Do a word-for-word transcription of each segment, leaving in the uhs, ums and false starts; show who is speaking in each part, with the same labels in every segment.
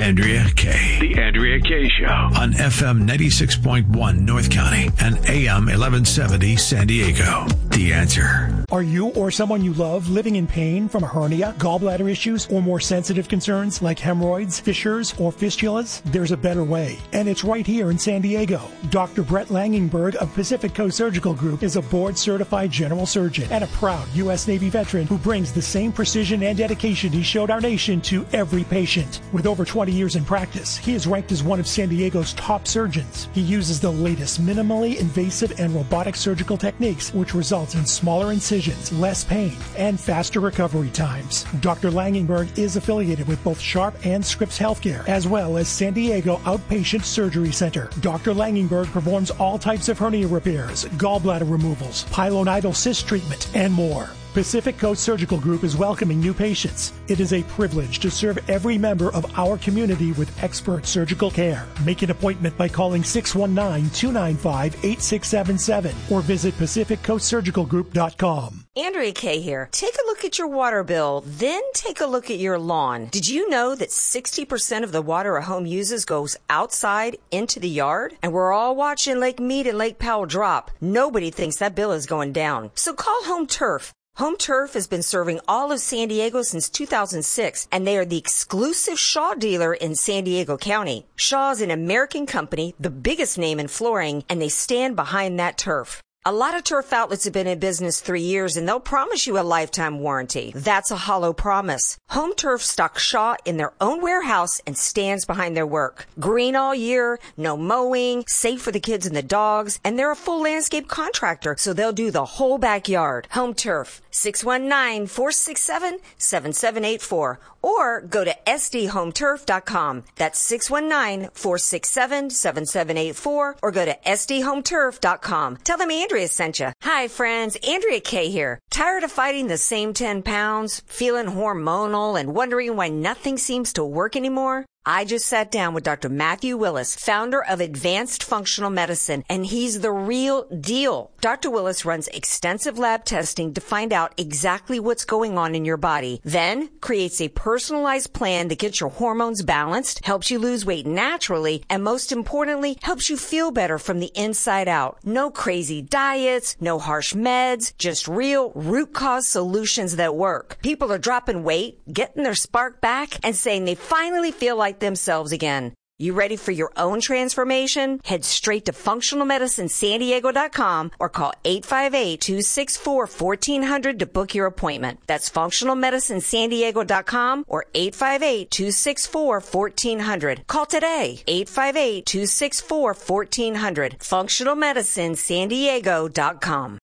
Speaker 1: Andrea Kaye. The Andrea Kaye Show on F M ninety-six point one North County and A M eleven seventy San Diego. The Answer.
Speaker 2: Are you or someone you love living in pain from a hernia, gallbladder issues, or more sensitive concerns like hemorrhoids, fissures, or fistulas? There's a better way, and it's right here in San Diego. Doctor Brett Langenberg of Pacific Coast Surgical Group is a board-certified general surgeon and a proud U S Navy veteran who brings the same precision and dedication he showed our nation to every patient. With over twenty years in practice, he is ranked as one of San Diego's top surgeons. He uses the latest minimally invasive and robotic surgical techniques, which results in smaller incisions, less pain, and faster recovery times. Doctor Langenberg is affiliated with both Sharp and Scripps Healthcare, as well as San Diego Outpatient Surgery Center. Doctor Langenberg performs all types of hernia repairs, gallbladder removals, pilonidal cyst treatment, and more. Pacific Coast Surgical Group is welcoming new patients. It is a privilege to serve every member of our community with expert surgical care. Make an appointment by calling six one nine, two nine five, eight six seven seven or visit pacific coast surgical group dot com.
Speaker 3: Andrea Kaye here. Take a look at your water bill, then take a look at your lawn. Did you know that sixty percent of the water a home uses goes outside into the yard? And we're all watching Lake Mead and Lake Powell drop. Nobody thinks that bill is going down. So call Home Turf. Home Turf has been serving all of San Diego since two thousand six, and they are the exclusive Shaw dealer in San Diego County. Shaw is an American company, the biggest name in flooring, and they stand behind that turf. A lot of turf outlets have been in business three years, and they'll promise you a lifetime warranty. That's a hollow promise. Home Turf stocks Shaw in their own warehouse and stands behind their work. Green all year, no mowing, safe for the kids and the dogs, and they're a full landscape contractor, so they'll do the whole backyard. Home Turf, six one nine, four six seven, seven seven eight four, or go to s d home turf dot com. That's six one nine, four six seven, seven seven eight four, or go to s d home turf dot com. Tell them Andrea sent you. Hi, friends. Andrea Kaye here. Tired of fighting the same ten pounds, feeling hormonal, and wondering why nothing seems to work anymore? I just sat down with Doctor Matthew Willis, founder of Advanced Functional Medicine, and he's the real deal. Doctor Willis runs extensive lab testing to find out exactly what's going on in your body, then creates a personalized plan that gets your hormones balanced, helps you lose weight naturally, and most importantly, helps you feel better from the inside out. No crazy diets, no harsh meds, just real root cause solutions that work. People are dropping weight, getting their spark back, and saying they finally feel like themselves again. You ready for your own transformation? Head straight to functional medicine san diego dot com or call eight five eight, two six four, one four zero zero to book your appointment. That's functional medicine san diego dot com or eight five eight, two six four, one four zero zero. Call today. eight five eight, two six four, one four zero zero. functional medicine san diego dot com.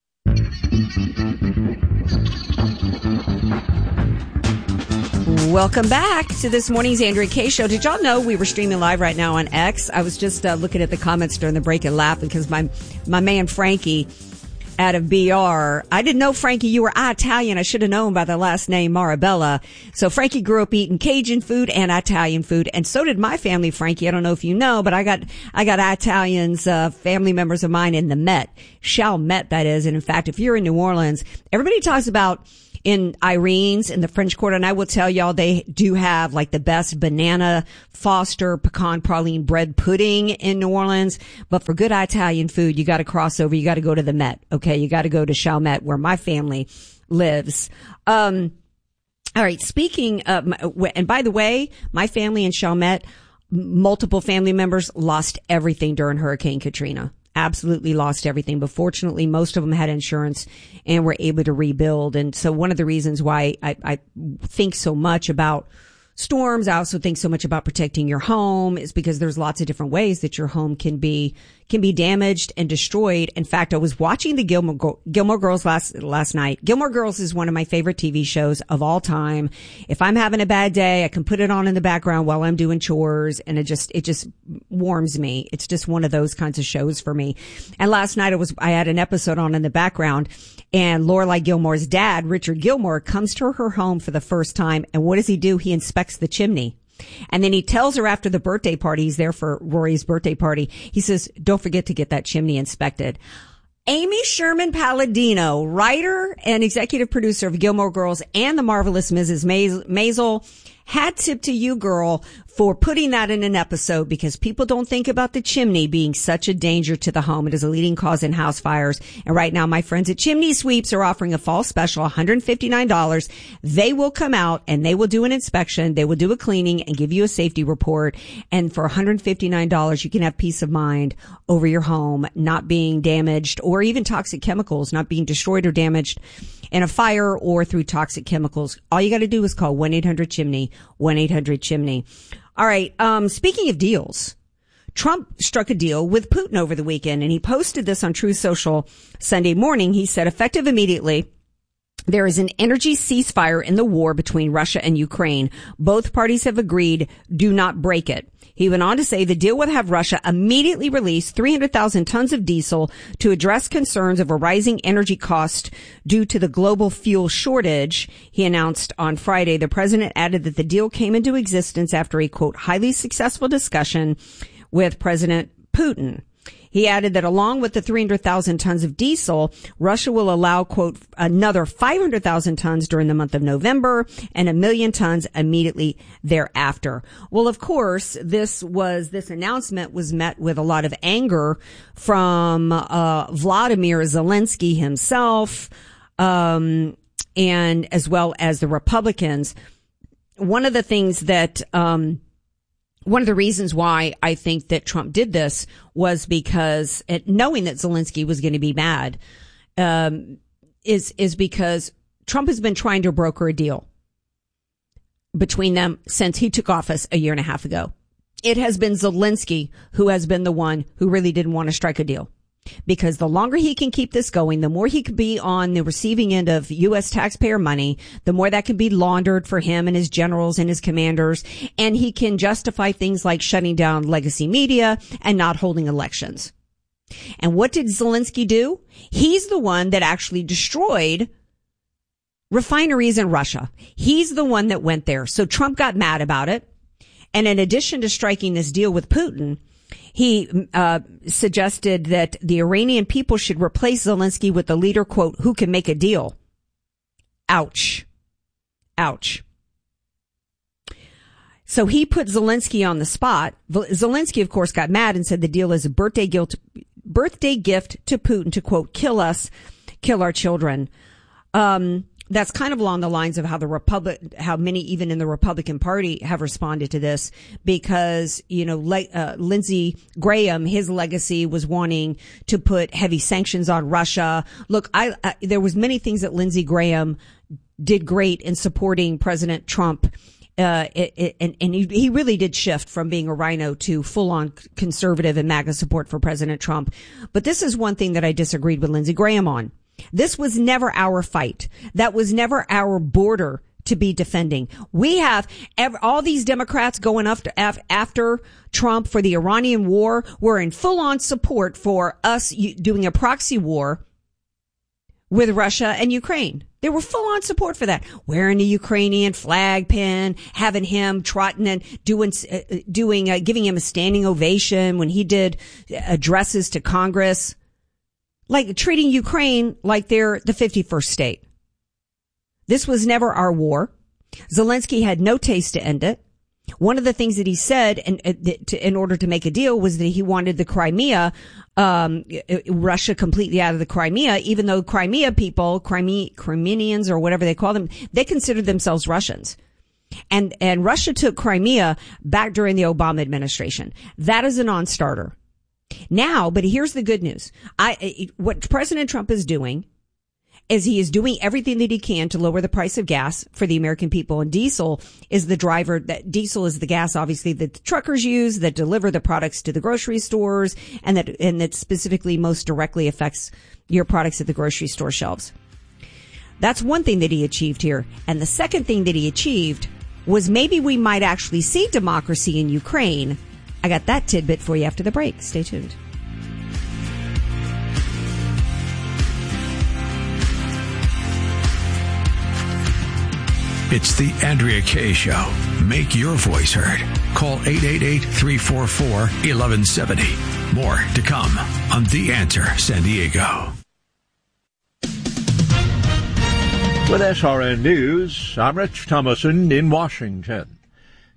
Speaker 4: Welcome back to this morning's Andrea Kaye Show. Did y'all know we were streaming live right now on X? I was just uh, looking at the comments during the break and laughing because my my man Frankie out of B R, I didn't know, Frankie, you were Italian. I should have known by the last name Marabella. So Frankie grew up eating Cajun food and Italian food, and so did my family, Frankie. I don't know if you know, but I got I got Italians, uh, family members of mine in the Met, Chalmette, that is. And in fact, if you're in New Orleans, everybody talks about in Irene's in the French Quarter, and I will tell y'all they do have like the best banana Foster pecan praline bread pudding in New Orleans. But for good Italian food, you got to cross over. You got to go to the Met. Okay, you got to go to Chalmette, where my family lives. Um, all right. Speaking of, and by the way, my family in Chalmette, multiple family members lost everything during Hurricane Katrina. Absolutely lost everything. But fortunately, most of them had insurance and were able to rebuild. And so one of the reasons why I, I think so much about storms, I also think so much about protecting your home, is because there's lots of different ways that your home can be can be damaged and destroyed. In fact, I was watching the Gilmore, Gilmore Girls last last night. Gilmore Girls is one of my favorite T V shows of all time. If I'm having a bad day, I can put it on in the background while I'm doing chores, and it just it just warms me. It's just one of those kinds of shows for me. And last night I was I had an episode on in the background, and Lorelai Gilmore's dad, Richard Gilmore, comes to her home for the first time, and what does he do? He inspects the chimney. And then he tells her after the birthday party, he's there for Rory's birthday party, he says, don't forget to get that chimney inspected. Amy Sherman Palladino, writer and executive producer of Gilmore Girls and The Marvelous Missus Maisel, hat tip to you, girl, for putting that in an episode because people don't think about the chimney being such a danger to the home. It is a leading cause in house fires. And right now, my friends at Chimney Sweeps are offering a fall special, one hundred fifty-nine dollars. They will come out and they will do an inspection. They will do a cleaning and give you a safety report. And for one hundred fifty-nine dollars, you can have peace of mind over your home not being damaged or even toxic chemicals, not being destroyed or damaged in a fire or through toxic chemicals. All you got to do is call one eight hundred chimney, one eight hundred chimney. All right. Um, speaking of deals, Trump struck a deal with Putin over the weekend, and he posted this on Truth Social Sunday morning. He said, effective immediately, there is an energy ceasefire in the war between Russia and Ukraine. Both parties have agreed, do not break it. He went on to say the deal would have Russia immediately release three hundred thousand tons of diesel to address concerns of a rising energy cost due to the global fuel shortage. He announced on Friday. The president added that the deal came into existence after a, quote, highly successful discussion with President Putin. He added that along with the three hundred thousand tons of diesel, Russia will allow, quote, another five hundred thousand tons during the month of November and a million tons immediately thereafter. Well, of course, this was, this announcement was met with a lot of anger from, uh, Vladimir Zelensky himself, um, and as well as the Republicans. One of the things that, um, One of the reasons why I think that Trump did this was because, knowing that Zelensky was going to be mad, um, is, is because Trump has been trying to broker a deal between them since he took office a year and a half ago. It has been Zelensky who has been the one who really didn't want to strike a deal. Because the longer he can keep this going, the more he could be on the receiving end of U S taxpayer money, the more that can be laundered for him and his generals and his commanders. And he can justify things like shutting down legacy media and not holding elections. And what did Zelensky do? He's the one that actually destroyed refineries in Russia. He's the one that went there. So Trump got mad about it. And in addition to striking this deal with Putin, he uh suggested that the Iranian people should replace Zelensky with the leader, quote, who can make a deal. Ouch. Ouch. So he put Zelensky on the spot. Zelensky, of course, got mad and said the deal is a birthday guilt, birthday gift to Putin to, quote, kill us, kill our children. Um, That's kind of along the lines of how the Republic, how many even in the Republican Party have responded to this, because, you know, like, uh, Lindsey Graham, his legacy was wanting to put heavy sanctions on Russia. Look, I, uh, there was many things that Lindsey Graham did great in supporting President Trump. Uh, it, it, and, and he, he really did shift from being a rhino to full on conservative and MAGA support for President Trump. But this is one thing that I disagreed with Lindsey Graham on. This was never our fight. That was never our border to be defending. We have ev- all these Democrats going after, after Trump for the Iranian war. We're in full on support for us doing a proxy war with Russia and Ukraine. They were full on support for that. Wearing the Ukrainian flag pin, having him trotting and doing, uh, doing, uh, giving him a standing ovation when he did addresses to Congress. Like treating Ukraine like they're the fifty-first state. This was never our war. Zelensky had no taste to end it. One of the things that he said in, in order to make a deal was that he wanted the Crimea, um, Russia completely out of the Crimea, even though Crimea people, Crimea, Crimeans or whatever they call them, they considered themselves Russians. And, and Russia took Crimea back during the Obama administration. That is a non-starter. Now, but here's the good news. I, what President Trump is doing is he is doing everything that he can to lower the price of gas for the American people. And diesel is the driver, that diesel is the gas, obviously, that the truckers use, that deliver the products to the grocery stores, and that, and that specifically most directly affects your products at the grocery store shelves. That's one thing that he achieved here. And the second thing that he achieved was maybe we might actually see democracy in Ukraine. I got that tidbit for you after the break. Stay tuned.
Speaker 1: It's the Andrea Kaye Show. Make your voice heard. Call eight eight eight, three four four, one one seven zero. More to come on The Answer San Diego.
Speaker 5: With S R N News, I'm Rich Thomason in Washington.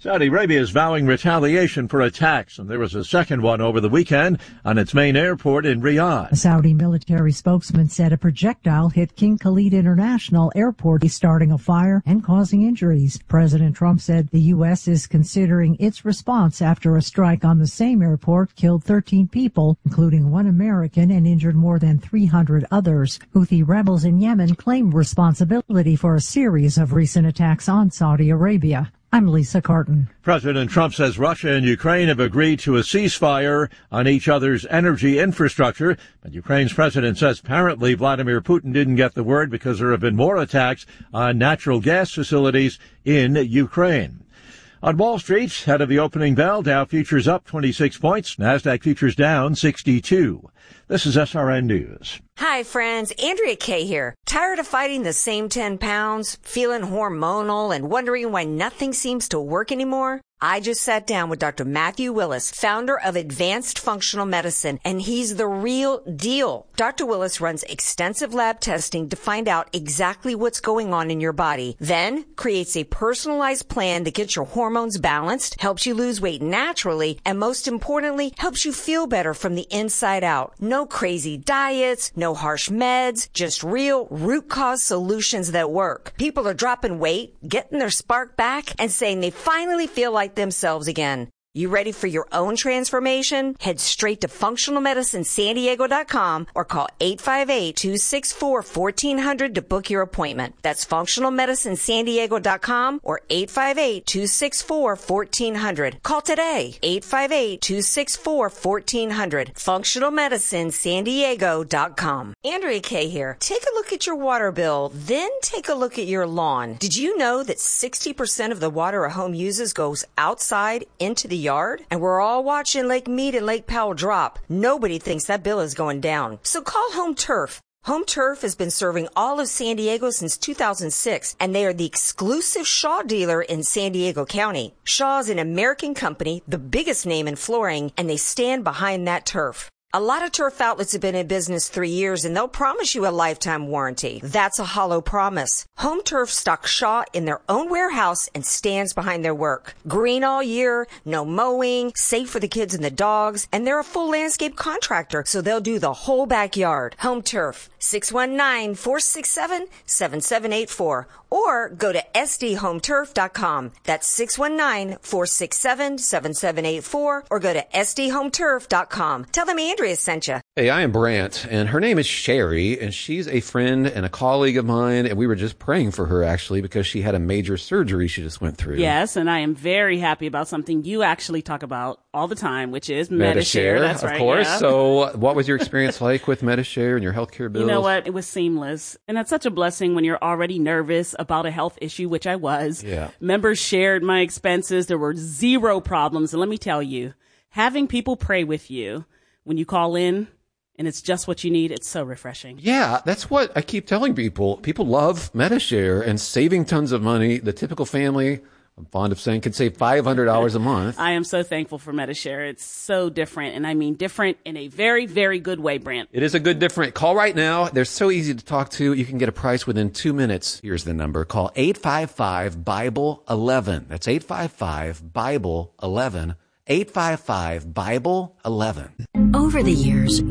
Speaker 5: Saudi Arabia is vowing retaliation for attacks, and there was a second one over the weekend on its main airport in Riyadh.
Speaker 6: A Saudi military spokesman said a projectile hit King Khalid International Airport, starting a fire and causing injuries. President Trump said the U S is considering its response after a strike on the same airport killed thirteen people, including one American, and injured more than three hundred others. Houthi rebels in Yemen claim responsibility for a series of recent attacks on Saudi Arabia. I'm Lisa Carton.
Speaker 5: President Trump says Russia and Ukraine have agreed to a ceasefire on each other's energy infrastructure. But Ukraine's president says apparently Vladimir Putin didn't get the word because there have been more attacks on natural gas facilities in Ukraine. On Wall Street, ahead of the opening bell, Dow futures up twenty-six points, NASDAQ futures down sixty-two. This is S R N News.
Speaker 3: Hi, friends. Andrea Kay here. Tired of fighting the same ten pounds, feeling hormonal, and wondering why nothing seems to work anymore? I just sat down with Doctor Matthew Willis, founder of Advanced Functional Medicine, and he's the real deal. Doctor Willis runs extensive lab testing to find out exactly what's going on in your body, then creates a personalized plan that gets your hormones balanced, helps you lose weight naturally, and most importantly, helps you feel better from the inside out. No crazy diets, no harsh meds, just real root cause solutions that work. People are dropping weight, getting their spark back, and saying they finally feel like themselves again. You ready for your own transformation? Head straight to functional medicine san diego dot com or call eight five eight, two six four, one four zero zero to book your appointment. That's functional medicine san diego dot com or eight five eight, two six four, one four zero zero. Call today, eight five eight, two six four, one four zero zero. functional medicine san diego dot com. Andrea Kay here. Take a look at your water bill, then take a look at your lawn. Did you know that sixty percent of the water a home uses goes outside into the yard? And we're all watching Lake Mead and Lake Powell drop. Nobody thinks that bill is going down. So call Home Turf. Home Turf has been serving all of San Diego since two thousand six, and they are the exclusive Shaw dealer in San Diego County. Shaw is an American company, the biggest name in flooring, and they stand behind that turf. A lot of turf outlets have been in business three years, and they'll promise you a lifetime warranty. That's a hollow promise. Home Turf stocks Shaw in their own warehouse and stands behind their work. Green all year, no mowing, safe for the kids and the dogs, and they're a full landscape contractor, so they'll do the whole backyard. Home Turf, six one nine, four six seven, seven seven eight four, or go to s d home turf dot com. That's six one nine, four six seven, seven seven eight four, or go to s d home turf dot com. Tell them Andrea sent you.
Speaker 7: Hey, I am Brant, and her name is Sherry, and she's a friend and a colleague of mine, and we were just praying for her, actually, because she had a major surgery she just went through.
Speaker 8: Yes, and I am very happy about something you actually talk about all the time, which is Medi-Share. That's
Speaker 7: of
Speaker 8: right,
Speaker 7: course.
Speaker 8: yeah.
Speaker 7: So what was your experience like with Medi-Share and your healthcare bills?
Speaker 8: You know what? It was seamless. And that's such a blessing when you're already nervous about a health issue, which I was.
Speaker 7: Yeah.
Speaker 8: Members shared my expenses. There were zero problems. And let me tell you, having people pray with you when you call in, and it's just what you need, it's so refreshing.
Speaker 7: Yeah, that's what I keep telling people. People love Medi-Share and saving tons of money. The typical family, I'm fond of saying, could save five hundred dollars a month.
Speaker 8: I am so thankful for Medi-Share. It's so different, and I mean different in a very, very good way, Brant.
Speaker 7: It is a good different. Call right now. They're so easy to talk to. You can get a price within two minutes. Here's the number. Call eight five five, Bible eleven. That's eight five five, Bible eleven. eight five five, Bible eleven.
Speaker 9: Over the years,